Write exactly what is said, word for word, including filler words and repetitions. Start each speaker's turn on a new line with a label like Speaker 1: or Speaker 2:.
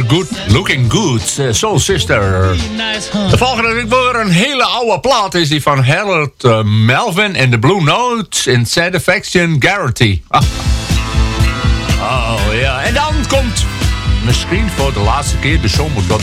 Speaker 1: Good Looking Good, uh, Soul Sister. De volgende ik weer een hele oude plaat is die van Harold uh, Melvin en de Blue Notes in Satisfaction Guarantee. Ah. Oh ja, en dan komt misschien voor de laatste keer de zomer tot